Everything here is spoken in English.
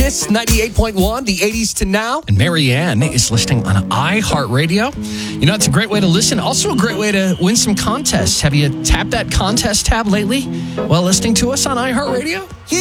Kiss 98.1, the 80s to now. And Marianne is listening on iHeartRadio. You know, it's a great way to listen. Also a great way to win some contests. Have you tapped that contest tab lately while listening to us on iHeartRadio?